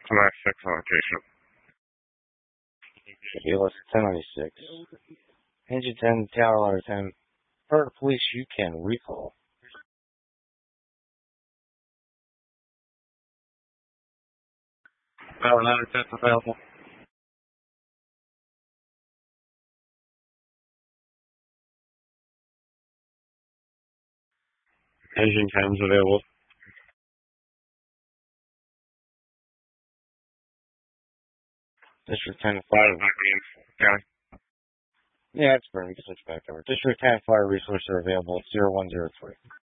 My 6 location. Kilo 1096. Engine 10, tower ladder 10. For police, you can recall. Tower ladder 10 available. Engine 10's available. District 10 Fire County. Yeah, it's burning. You can switch back over. District 10 fire resources are available at 0103.